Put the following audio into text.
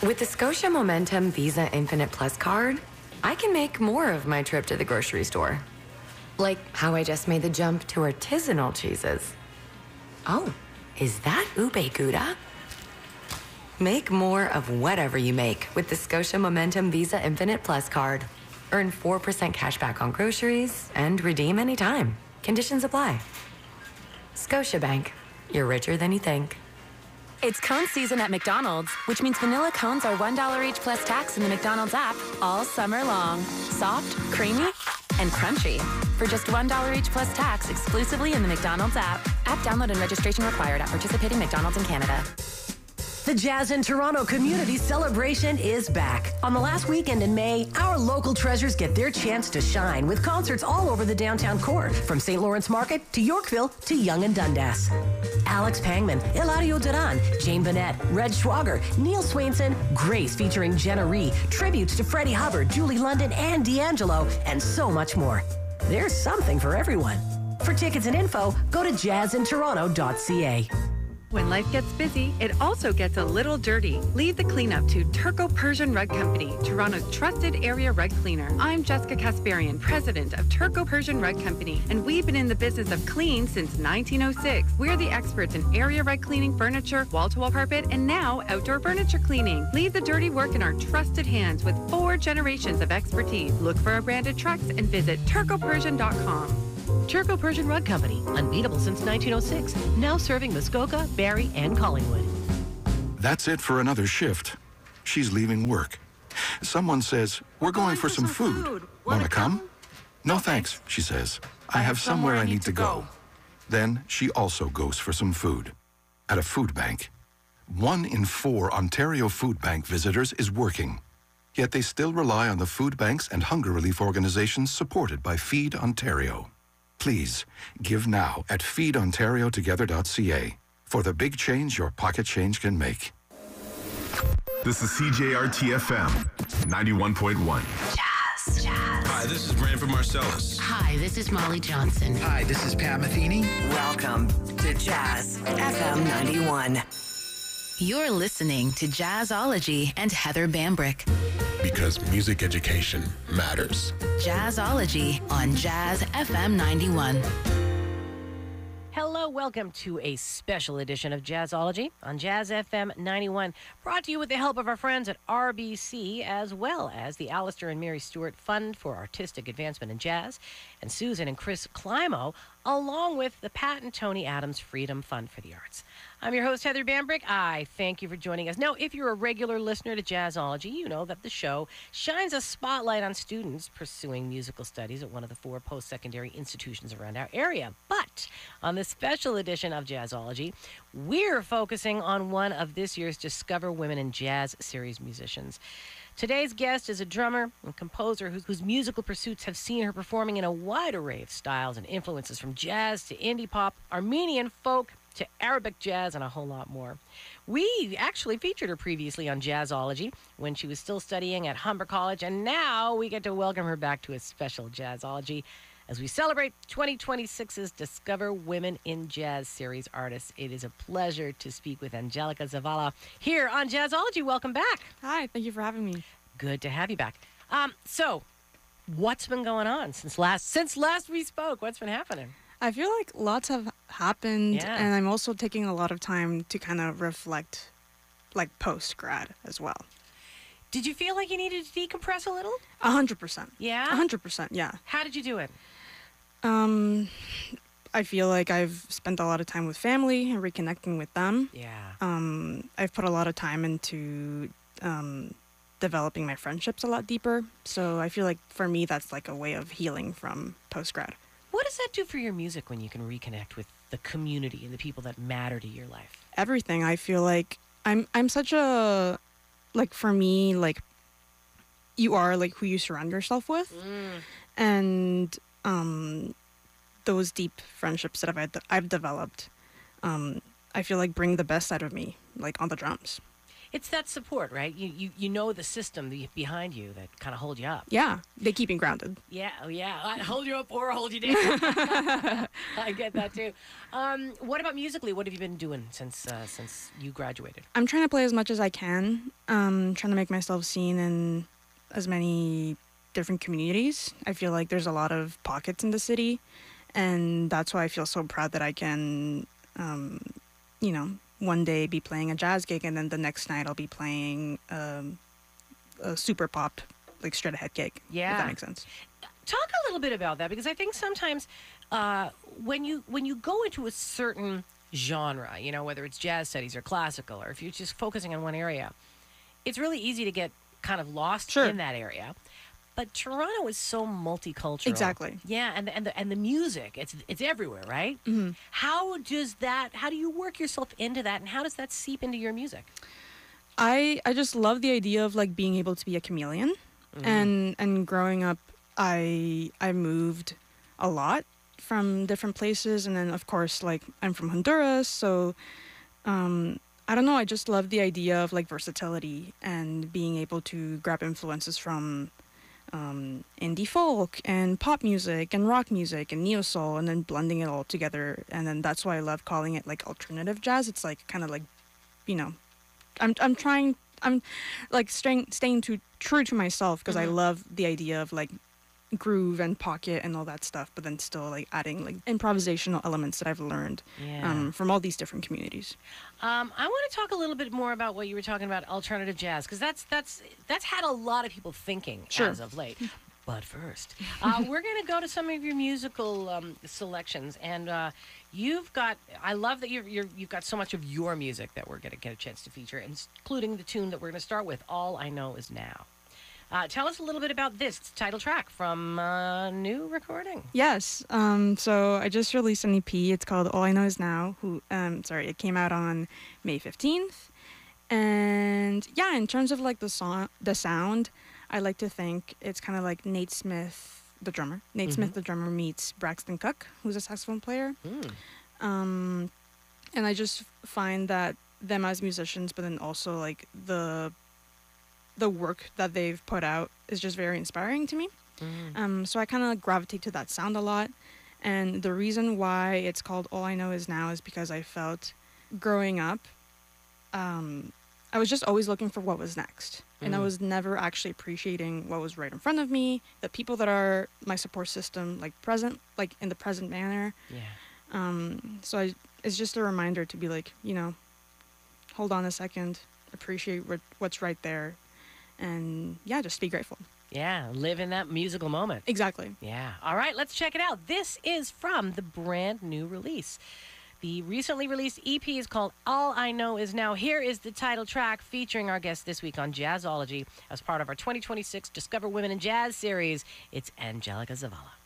With the Scotia Momentum Visa Infinite Plus card, I can make more of my trip to the grocery store. Like how I just made the jump to artisanal cheeses. Oh, is that ube gouda? Make more of whatever you make with the Scotia Momentum Visa Infinite Plus card. Earn 4% cash back on groceries and redeem anytime. Conditions apply. Scotiabank. You're richer than you think. It's cone season at McDonald's, which means vanilla cones are $1 each plus tax in the McDonald's app all summer long. Soft, creamy, and crunchy. For just $1 each plus tax exclusively in the McDonald's app. App download and registration required at participating McDonald's in Canada. The Jazz in Toronto Community Celebration is back. On the last weekend in May, our local treasures get their chance to shine with concerts all over the downtown core, from St. Lawrence Market to Yorkville to Yonge and Dundas. Alex Pangman, Eladio Duran, Jane Bennett, Red Schwager, Neil Swainson, Grace featuring Jenna Rhee, tributes to Freddie Hubbard, Julie London, and D'Angelo, and so much more. There's something for everyone. For tickets and info, go to jazzintoronto.ca. When life gets busy, it also gets a little dirty. Leave the cleanup to Turco Persian Rug Company, Toronto's trusted area rug cleaner. I'm Jessica Kasparian, president of Turco Persian Rug Company, and we've been in the business of clean since 1906. We're the experts in area rug cleaning, furniture, wall-to-wall carpet, and now outdoor furniture cleaning. Leave the dirty work in our trusted hands with 4 generations of expertise. Look for our branded trucks and visit turcopersian.com. Turco Persian Rug Company, unbeatable since 1906, now serving Muskoka, Barrie, and Collingwood. That's it for another shift. She's leaving work. Someone says, we're going for some food. Wanna come? No thanks, she says. I have somewhere I need to go. Then she also goes for some food. At a food bank. 1 in 4 Ontario Food Bank visitors is working. Yet they still rely on the food banks and hunger relief organizations supported by Feed Ontario. Please, give now at feedontariotogether.ca for the big change your pocket change can make. This is CJRT-FM 91.1. Jazz. Hi, this is Branford Marcellus. Hi, this is Molly Johnson. Hi, this is Pat Metheny. Welcome to Jazz FM 91. You're listening to Jazzology and Heather Bambrick. Because music education matters. Jazzology on Jazz FM 91. Hello, welcome to a special edition of Jazzology on Jazz FM 91, brought to you with the help of our friends at RBC, as well as the Alistair and Mary Stewart Fund for Artistic Advancement in Jazz, and Susan and Chris Climo, along with the Pat and Tony Adams Freedom Fund for the Arts. I'm your host, Heather Bambrick. I thank you for joining us. Now, if you're a regular listener to Jazzology, you know that the show shines a spotlight on students pursuing musical studies at one of the 4 post-secondary institutions around our area. But on this special edition of Jazzology, we're focusing on one of this year's Discover Women in Jazz series musicians. Today's guest is a drummer and composer whose musical pursuits have seen her performing in a wide array of styles and influences, from jazz to indie pop, Armenian folk, to Arabic jazz, and a whole lot more. We actually featured her previously on Jazzology when she was still studying at Humber College, and now we get to welcome her back to a special Jazzology as we celebrate 2026's Discover Women in Jazz series artists. It is a pleasure to speak with Angelica Zavala here on Jazzology. Welcome back. Hi, thank you for having me. Good to have you back. So, what's been going on since last we spoke? What's been happening? I feel like lots have happened, and I'm also taking a lot of time to kind of reflect, like, post-grad as well. Did you feel like you needed to decompress a little? 100%. Yeah? 100%, yeah. How did you do it? I feel like I've spent a lot of time with family and reconnecting with them. Yeah. I've put a lot of time into developing my friendships a lot deeper. So I feel like, for me, that's like a way of healing from post-grad. What does that do for your music when you can reconnect with the community and the people that matter to your life? Everything. I feel like I'm such a, like, for me, like, you are like who you surround yourself with. And those deep friendships that I've developed, I feel like bring the best out of me, like, on the drums. It's that support, right? You know the system behind you that kind of hold you up. Yeah, they keep me grounded. Yeah, I hold you up or hold you down. I get that too. What about musically? What have you been doing since you graduated? I'm trying to play as much as I can. Trying to make myself seen in as many different communities. I feel like there's a lot of pockets in the city, and that's why I feel so proud that I can, one day be playing a jazz gig, and then the next night I'll be playing a super pop, like straight ahead gig. Yeah, if that makes sense. Talk a little bit about that, because I think sometimes when you go into a certain genre, whether it's jazz studies or classical, or if you're just focusing on one area, it's really easy to get kind of lost in that area. But Toronto is so multicultural. Exactly. Yeah, and the music, it's everywhere, right? Mm-hmm. How do you work yourself into that, and how does that seep into your music? I just love the idea of like being able to be a chameleon. And growing up, I moved a lot from different places, and then of course, like, I'm from Honduras, so I don't know, I just love the idea of like versatility and being able to grab influences from indie folk and pop music and rock music and neo soul, and then blending it all together. And then that's why I love calling it like alternative jazz. It's like kind of like, I'm like staying true to myself, because I love the idea of like groove and pocket and all that stuff, but then still like adding like improvisational elements that I've learned from all these different communities. I want to talk a little bit more about what you were talking about, alternative jazz, because that's had a lot of people thinking as of late. But first, we're going to go to some of your musical selections, and I love that you've got so much of your music that we're going to get a chance to feature, including the tune that we're going to start with, All I Know Is Now. Tell us a little bit about this. It's the title track from a new recording. Yes. So I just released an EP. It's called All I Know Is Now. It came out on May 15th. And yeah, in terms of like the sound, I like to think it's kind of like Nate Smith, the drummer. Nate Smith, the drummer, meets Braxton Cook, who's a saxophone player. And I just find that them as musicians, but then also like the work that they've put out is just very inspiring to me. So I kind of gravitate to that sound a lot. And the reason why it's called All I Know Is Now is because I felt growing up, I was just always looking for what was next. And I was never actually appreciating what was right in front of me, the people that are my support system, like present, like in the present manner. So it's just a reminder to be like, hold on a second, appreciate what's right there. And yeah, just be grateful. Yeah, live in that musical moment. Exactly. Yeah. All right, let's check it out. This is from the brand new release. The recently released EP is called All I Know Is Now. Here is the title track featuring our guest this week on Jazzology as part of our 2026 Discover Women in Jazz series. It's Angelica Zavala.